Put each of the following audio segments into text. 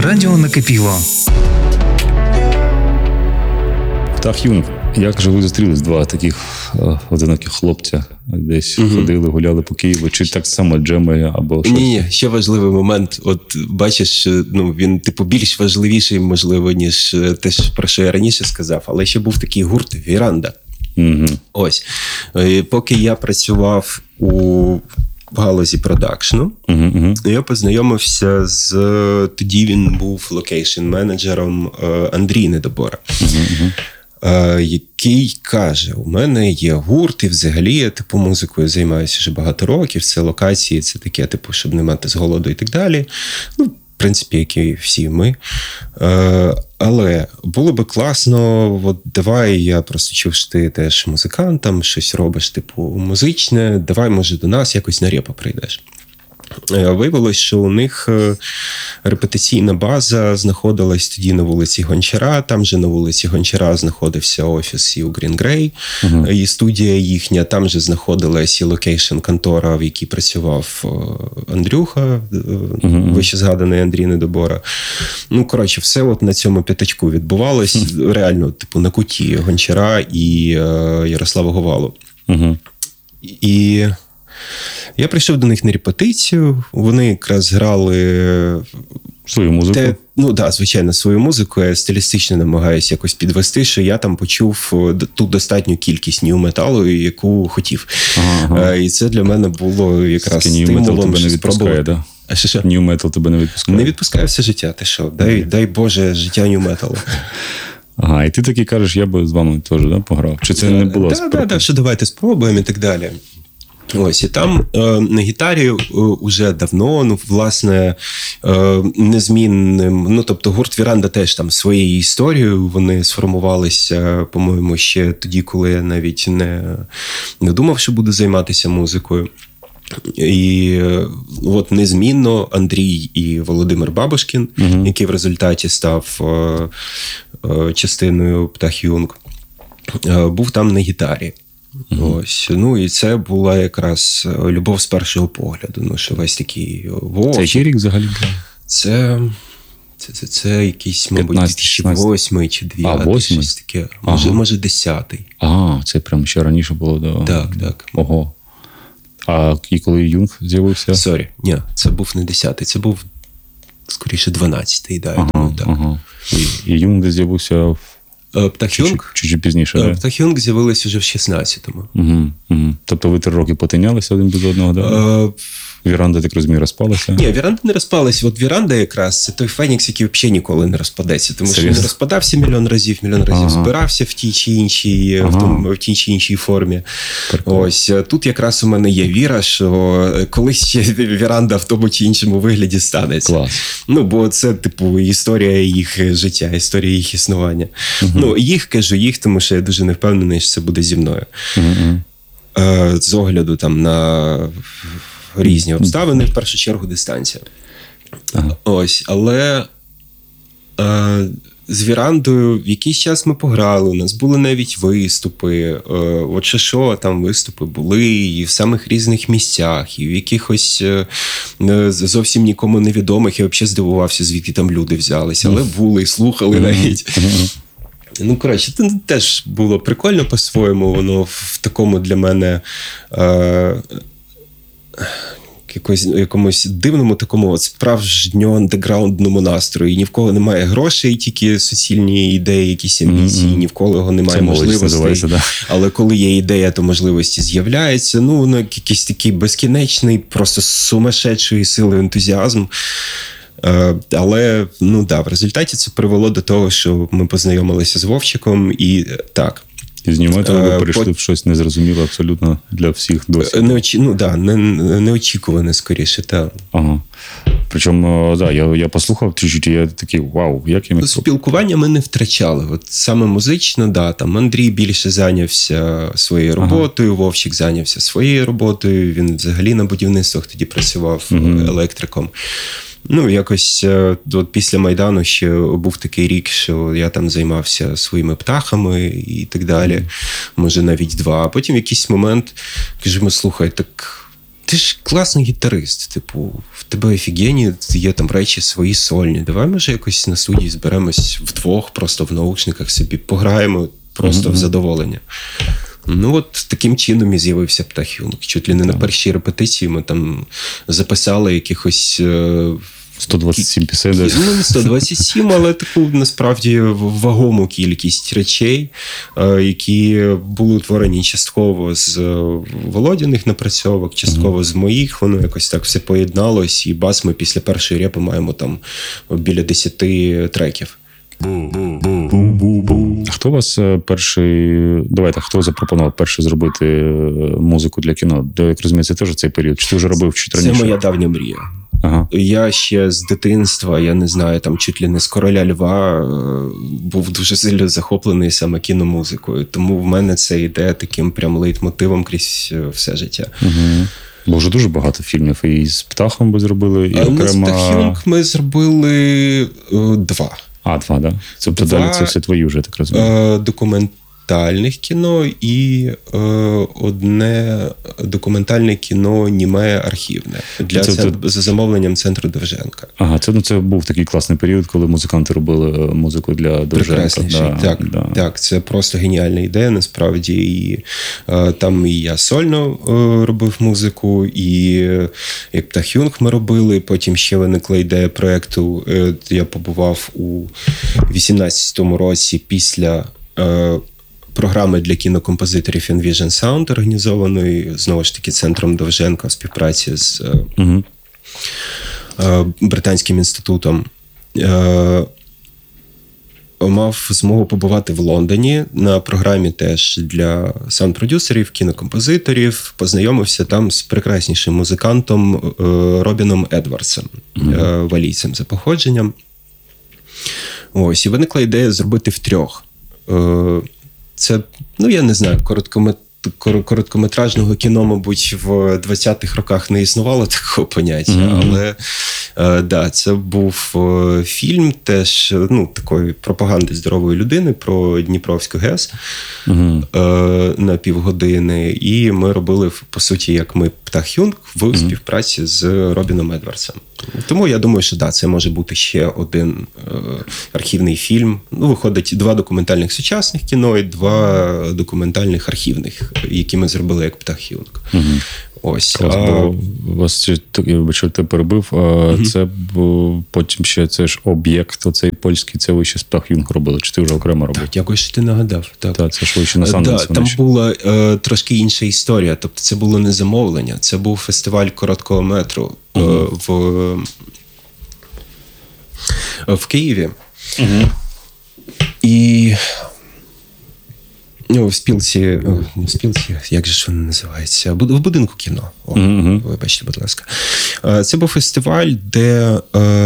Радіо Накипіло. Птах Юнг. Як же ви зустрілись, два таких одиноких хлопця? Десь ходили, гуляли по Києву, чи так само джемали або щось? Ні, ще важливий момент. От бачиш, він більш важливіший, можливо, ніж те, про що я раніше сказав. Але ще був такий гурт «Віранда». Ось. Поки я працював у галузі продакшну, я познайомився тоді він був локейшн-менеджером Андрій Недобора. Який каже, у мене є гурт, і взагалі я музикою займаюся вже багато років, це локації, це таке, щоб не мати з голоду і так далі. В принципі, як і всі ми. Але було би класно, давай, я просто чув, що ти теж музикант, там щось робиш, музичне, давай, може, до нас якось на репо прийдеш. Виявилось, що у них репетиційна база знаходилась тоді на вулиці Гончара. Там же на вулиці Гончара знаходився офіс і у Green Grey, і студія їхня. Там же знаходилась і локейшн-контора, в якій працював Андрюха, вище згаданий Андрій Недобора. Все на цьому п'ятачку відбувалось. Реально, на куті Гончара і Ярослава Говалу. І я прийшов до них на репетицію, вони якраз грали свою музику. Звичайно, свою музику. Я стилістично намагаюся якось підвести, що я там почув ту достатню кількість нью-металу, яку хотів. І це для мене було якраз стимулом, що спробувати. А що? Нью-метал тебе не відпускає? Не відпускає все життя, ти що? Дай Боже, життя нью-металу. І ти такий кажеш, я би з вами теж пограв? Чи це не було? Так, що давайте спробуємо і так далі. Ось, і там на гітарі уже давно, власне, незмінним, гурт «Віранда» теж там своєю історією, вони сформувалися, по-моєму, ще тоді, коли я навіть не думав, що буду займатися музикою. І незмінно Андрій і Володимир Бабушкін, який в результаті став частиною «Птах Юнг», був там на гітарі. Ось, і це була якраз любов з першого погляду. Що весь такий Це який рік взагалі? Це якийсь, мабуть, 2008 чи 2009, щось таке. Може 10-й. Це прямо ще раніше було. Так. Ого. І коли Юнг з'явився? Ні, це був не 10-й, це був, скоріше, 12-й, так. І Юнг десь з'явився в Птах Юнг? Чуть пізніше, Птах Юнг з'явилися вже в 16-му. Тобто ви 3 роки потинялися один без одного, так? Віранда, так розумію, розпалася? Ні, Віранда не розпалася. Віранда якраз це той Фенікс, який взагалі ніколи не розпадеться. Тому що він розпадався мільйон разів збирався в тій чи іншій формі. Ось, тут якраз у мене є віра, що колись ще Віранда в тому чи іншому вигляді станеться. Клас. Бо це, історія їх життя, історія їх існування. Їх, тому що я дуже не впевнений, що це буде зі мною. З огляду на різні обставини, в першу чергу дистанція. Ось, але з Вірандою в якийсь час ми пограли, у нас були навіть виступи, там виступи були і в самих різних місцях, і в якихось зовсім нікому невідомих, я взагалі здивувався, звідки там люди взялися, але були і слухали навіть. Це теж було прикольно по-своєму, воно в такому для мене якомусь дивному такому справжньо андеграундному настрої. Ні в кого немає грошей, тільки суцільні ідеї, якісь амбіції, ні в кого немає можливостей. Але коли є ідея, то можливості з'являються. Якийсь такий безкінечний, просто сумасшедшої сили ентузіазм. Але, в результаті це привело до того, що ми познайомилися з Вовчиком і так. І з нью-металу ви перейшли в щось незрозуміле абсолютно для всіх досі. Неочікуване скоріше, так. Причому, я послухав трішки, я такий, вау, як я міг... Спілкування ми не втрачали. Саме музично, там Андрій більше зайнявся своєю роботою, Вовчик зайнявся своєю роботою, він взагалі на будівництвах тоді працював електриком. Якось після Майдану ще був такий рік, що я там займався своїми птахами і так далі. Може, навіть 2. А потім в якийсь момент кажемо, слухай, так ти ж класний гітарист, типу, в тебе офігенні, є там речі свої сольні. Давай, може, якось на студії зберемось вдвох, просто в наушниках собі пограємо просто в задоволення. Ну, от таким чином і з'явився Птах Юнг. Чуть ли не на першій репетиції ми там записали якихось 127 пісень. Ну, не 127, але таку, насправді, вагому кількість речей, які були утворені частково з Володяних напрацьовок, частково з моїх. Воно якось так все поєдналось, і бас ми після першої репи маємо там біля 10 треків. Хто вас перший... Давайте, хто запропонував перший зробити музику для кіно? Як розумію, це теж цей період? Чи ти вже робив чуть раніше? Це моя давня мрія. Ага. Я ще з дитинства, я не знаю, там чуть ли не з «Короля Льва» був дуже сильно захоплений саме кіномузикою. Тому в мене це йде таким прям лейтмотивом крізь все життя. Угу. Бо вже дуже багато фільмів. І з Птахом ви зробили, і окремо... З Птах Юнг ми зробили 2. 2, да? Тобто далі це все твої вже, так розумію? Документальних кіно і одне документальне кіно німе архівне за замовленням центру Довженка. Ага, це був такий класний період, коли музиканти робили музику для Довженка. Так, це просто геніальна ідея, насправді. І там і я сольно робив музику, і Птах Юнг ми робили, потім ще виникла ідея проєкту. Я побував у 18-му році після програми для кінокомпозиторів Envision Sound, організованої, знову ж таки, центром Довженка в співпраці з Британським інститутом. Мав змогу побувати в Лондоні на програмі теж для саунд-продюсерів, кінокомпозиторів. Познайомився там з прекраснішим музикантом Робіном Едвардсом, валійцем за походженням. Ось, і виникла ідея зробити втрьох. Це, я не знаю, короткометражного кіно, мабуть, в 20-х роках не існувало такого поняття, але це був фільм теж, такої пропаганди здорової людини про Дніпровську ГЕС на півгодини. І ми робили, по суті, як ми Птах Юнг в співпраці з Робіном Едвардсом. Тому я думаю, що це може бути ще один архівний фільм. Виходить 2 документальних сучасних кіно і 2 документальних архівних, які ми зробили як Птах Юнг. Ось. Вас, якщо ти перебив, це потім ще це ж об'єкт, оцей польський, це ви ще з Птах Юнг робили, чи ти вже окремо робив? Так, якось що ти нагадав. Так, це ж ви ще на Санденсі. Там була трошки інша історія, тобто це було не замовлення, це був фестиваль короткого метру в Києві. І в спілці, як же ж воно називається? В будинку кіно. Вибачте, будь ласка. Це був фестиваль, де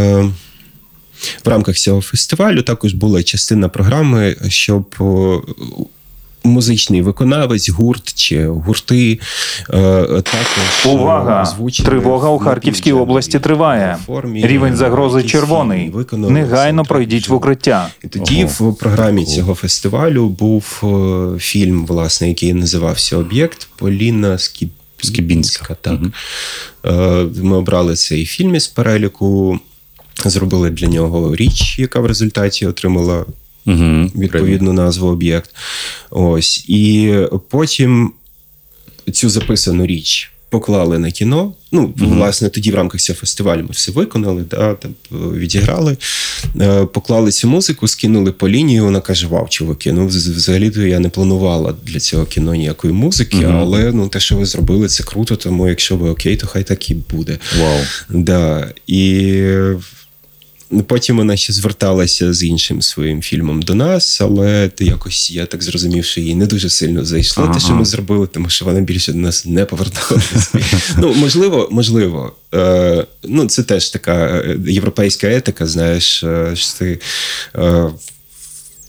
в рамках цього фестивалю також була частина програми, щоб музичний виконавець, гурт чи гурти також... Увага! Тривога у Харківській області триває. Рівень загрози червоний. Негайно пройдіть в укриття. І тоді в програмі цього фестивалю був фільм, власне, який називався «Об'єкт» Поліна Скібінська. Так. Ми обрали цей фільм із переліку, зробили для нього річ, яка в результаті отримала відповідну назву «Об'єкт». Ось. І потім цю записану річ поклали на кіно. Власне, тоді в рамках цього фестивалю ми все виконали, відіграли. Поклали цю музику, скинули по лінії, вона каже: вау, чуваки, взагалі-то я не планувала для цього кіно ніякої музики, але те, що ви зробили, це круто, тому якщо ви окей, то хай так і буде. Вау. Да. І потім вона ще зверталася з іншим своїм фільмом до нас, але якось я так зрозумів, що їй не дуже сильно зайшло те, що ми зробили, тому що вона більше до нас не поверталася. Можливо. Це теж така європейська етика, знаєш, що ти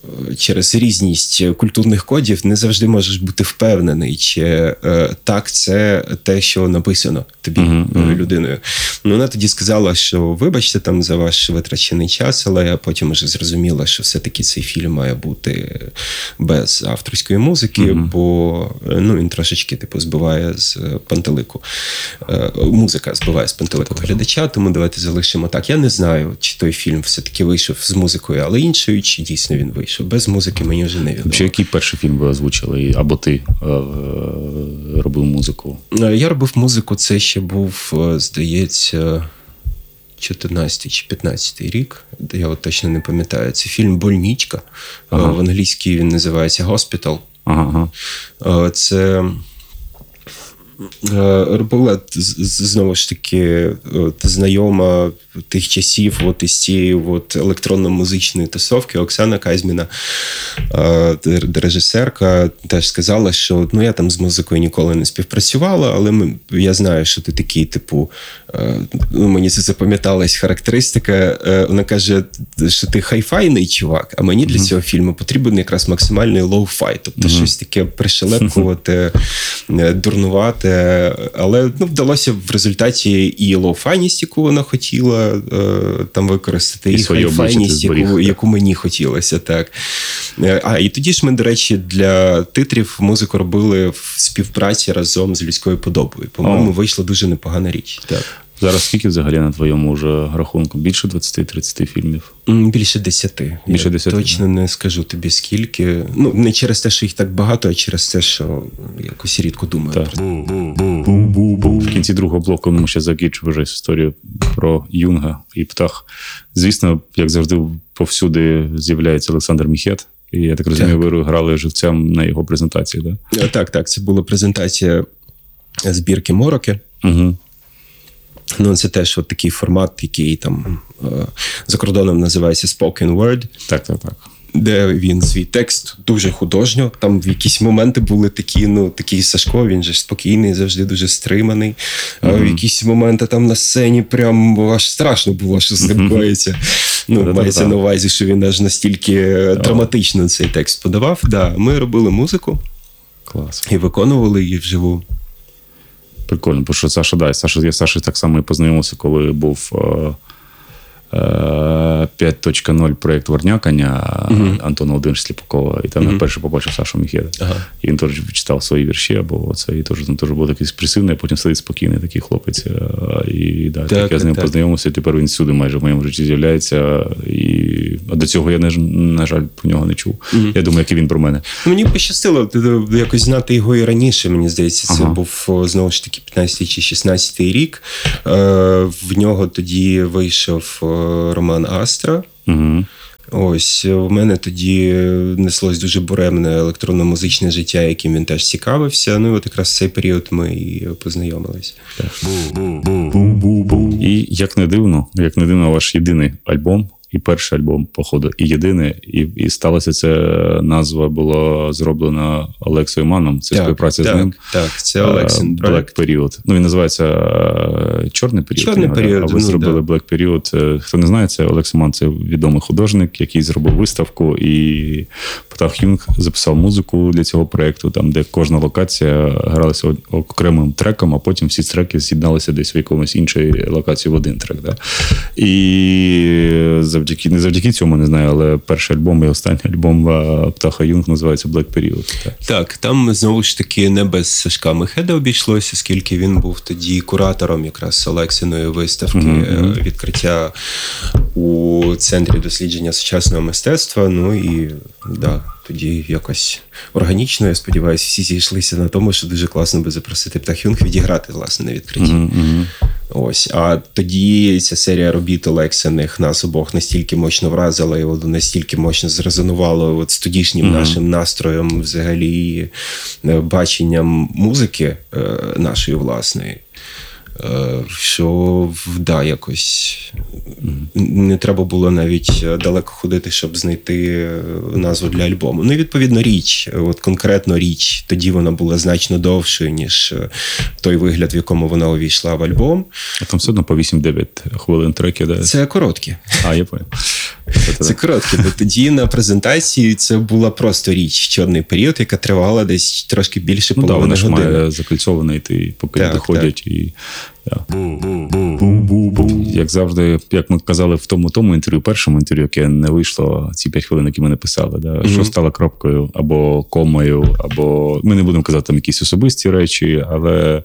через різність культурних кодів не завжди можеш бути впевнений, чи так це те, що написано тобі людиною. Ну, вона тоді сказала, що вибачте там за ваш витрачений час, але я потім вже зрозуміла, що все-таки цей фільм має бути без авторської музики, бо він трошечки збиває з пантелику. Музика збиває з пантелику глядача, тому давайте залишимо так. Я не знаю, чи той фільм все-таки вийшов з музикою, але іншою, чи дійсно він вийшов. Без музики мені вже не відомо. Чи який перший фільм ви озвучили? Або ти робив музику? Я робив музику, це ще був, здається, 14 чи 15 рік. Я от точно не пам'ятаю. Це фільм «Больничка». В англійській він називається «Hospital». Це робила, знову ж таки, знайома тих часів із цієї електронно-музичної тусовки Оксана Казьміна, режисерка, теж сказала, що я там з музикою ніколи не співпрацювала, але я знаю, що ти такий, мені це запам'яталась характеристика, вона каже, що ти хай-файний чувак, а мені для цього фільму потрібен якраз максимальний лоу-фай, тобто щось таке пришелепкувати, дурнувати, але вдалося в результаті і лоу-файність, яку вона хотіла там використати, і хай-файність, яку мені хотілося. Так. І тоді ж ми, до речі, для титрів музику робили в співпраці разом з «Людською подобою». По-моєму, вийшла дуже непогана річ. Так. Зараз скільки взагалі на твоєму вже рахунку? Більше 20-30 фільмів? Більше 10. Більше 10. Точно не скажу тобі скільки. Не через те, що їх так багато, а через те, що якось рідко думаю. В кінці другого блоку ми ще закінчимо вже історію про Юнга і Птах. Звісно, як завжди, повсюди з'являється Олександр Міхет. І я так розумію, ви грали живцем на його презентації, так? Так. Це була презентація збірки «Мороки». Це теж такий формат, який там за кордоном називається spoken word. Так. Де він свій текст дуже художньо. Там в якісь моменти були такі, такий Сашко, він же спокійний, завжди дуже стриманий. А в якісь моменти там на сцені прям аж страшно було, що з ним коїться. Мається на увазі, що він аж настільки драматично цей текст подавав. Ми робили музику. Клас. І виконували її вживу. Прикольно, бо що я з Сашою так само і познайомився, коли був 5.0 проєкт Варнякання Антона Володимировича Сліпакова, і там я перше побачив Сашу Міхеда. І він теж читав свої вірші, або це, і там теж був такий експресивний, а потім сидить спокійний такий хлопець. І так я з ним познайомився, і тепер він всюди майже в моєму житті з'являється. А до цього я, на жаль, про нього не чув. Я думаю, як і він про мене. Мені пощастило якось знати його і раніше, мені здається. Це був, знову ж таки, 15 чи 16 рік. В нього тоді вийшов роман «Астра». Ось, в мене тоді неслось дуже буремне електронно-музичне життя, яким він теж цікавився. От якраз в цей період ми і познайомилися. І як не дивно, ваш єдиний альбом, і перший альбом, походу, і єдиний, і сталося це, назва була зроблена Олексою Маном, це співпраця з ним. Так, це Олексин проект. Black Period. Він називається «Чорний період». «Чорний період», а ви зробили Black Period. Хто не знає, це Олекса Ман, це відомий художник, який зробив виставку, і Птах Юнг записав музику для цього проекту, там, де кожна локація гралася окремим треком, а потім всі треки з'єдналися десь в якомусь іншій локації в один трек. Да? І не завдяки цьому, не знаю, але перший альбом і останній альбом Птаха Юнг називається Black Period. Так, там знову ж таки не без Сашка Міхеда обійшлося, оскільки він був тоді куратором якраз Олексиної виставки відкриття у Центрі дослідження сучасного мистецтва. Тоді якось органічно, я сподіваюся, всі зійшлися на тому, що дуже класно би запросити Птах Юнг відіграти, власне, на відкритті. Ось. А тоді ця серія робіт Олексиних нас обох настільки мощно вразила, і настільки мощно зрезонувало з тодішнім нашим настроєм, взагалі, баченням музики нашої власної, що, якось не треба було навіть далеко ходити, щоб знайти назву для альбому. І, відповідно, конкретно річ, тоді вона була значно довшою, ніж той вигляд, в якому вона увійшла в альбом. А там все одно по 8-9 хвилин треки, да? Це короткі. Я понял. Це коротке, бо тоді на презентації це була просто річ, чорний період, яка тривала десь трошки більше половини години. Вона ж має закольцовано йти, поки люди ходять. І... Як завжди, як ми казали в тому інтерв'ю, першому інтерв'ю, яке не вийшло, ці 5 хвилин, які ми написали, да? Що стало крапкою або комою, або ми не будемо казати там якісь особисті речі, але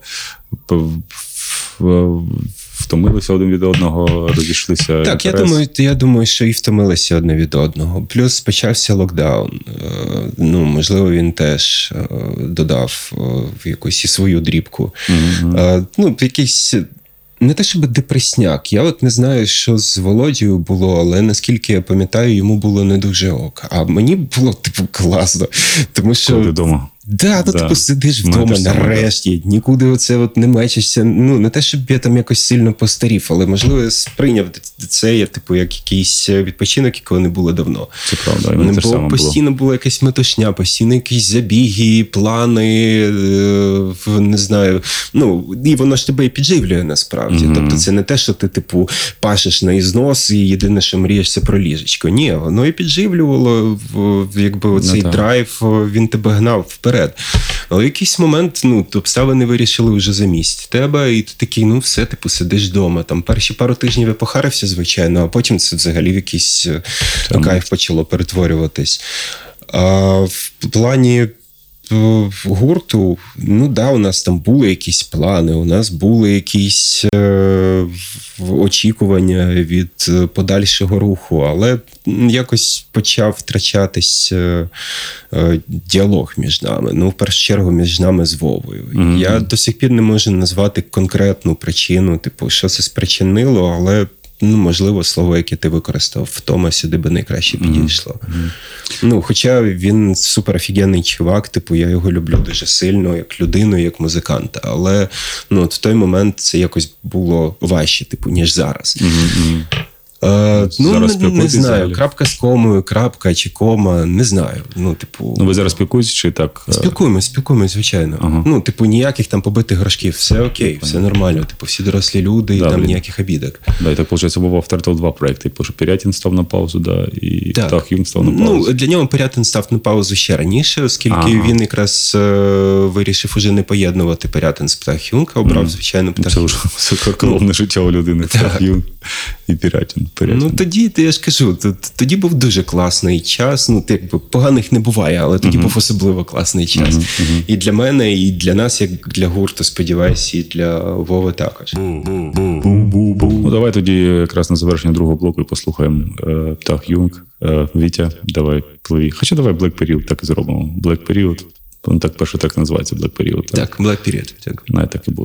втомилися один від одного, розійшлися. Так, я думаю, що і втомилися одне від одного. Плюс почався локдаун. Ну, можливо, він теж додав в якусь і свою дрібку. Ну, якийсь... Не те, щоб депресняк. Я от не знаю, що з Володією було, але наскільки я пам'ятаю, йому було не дуже ок. А мені було, типу, класно. Тому що... Коли вдома. Да, типу, сидиш вдома нарешті, нікуди оце от не мечешся. Ну, не те, щоб я там якось сильно постарів, але, можливо, я сприйняв це, типу, як якийсь відпочинок, якого не було давно. Це правда. Бо постійно була якась метушня, постійно якісь забіги, плани, не знаю. Ну, і воно ж тебе і підживлює, насправді. Тобто це не те, що ти, типу, пашеш на ізнос і єдине, що мрієш, це про ліжечко. Ні, воно і підживлювало, якби оцей драйв, він тебе гнав вперед. Але в якийсь момент, ну, обставини вирішили вже замість тебе, і ти такий, ну, все, типу, сидиш вдома. Там перші пару тижнів я похарився, звичайно, а потім це взагалі в якийсь кайф почало перетворюватись. А в плані гурту, ну да, у нас там були якісь плани, у нас були якісь очікування від подальшого руху, але якось почав втрачатись діалог між нами. Ну, в першу чергу, між нами з Вовою. Я до сих пір не можу назвати конкретну причину, типу, що це спричинило, але ну, можливо, слово, яке ти використав, втома сюди би найкраще підійшло. Ну, хоча він суперофігенний чувак, типу, я його люблю дуже сильно, як людину, як музиканта, але ну, от в той момент це якось було важче, типу, ніж зараз. Ну, не знаю, взагалі? Крапка з комою, крапка чи кома, не знаю. Ну, типу... Ну, ви зараз спілкуєтесь чи так? Спілкуємось, звичайно. Ага. Ну, типу, ніяких там побитих грошків, все окей, все нормально. Типу, всі дорослі люди, і там ніяких обідок. Да, і так, виходить, Вова втратив 2 проекти. Типу, що Пірятін став на паузу, да, і Птах Юнг став на паузу. Ну, для нього Пірятін став на паузу ще раніше, оскільки він якраз вирішив уже не поєднувати Пірятін з Птах Юнг, а обрав, звичайно, Птах Юнг. Це вже висококоловне життя у людини. Птах Юнг і Пірятін. Ну, тоді, я ж кажу, тоді був дуже класний час. Ну, якби поганих не буває, але тоді був особливо класний час. І для мене, і для нас, як для гурту, сподіваюся, і для Вови також. Ну, давай тоді якраз на завершення другого блоку і послухаємо Птах Юнг. Вітя, давай пливі. Хоча давай Black Period так і зробимо. Black Period. Так перший так називається Black Period. Так, Black Period. Так. Навіть так і буде.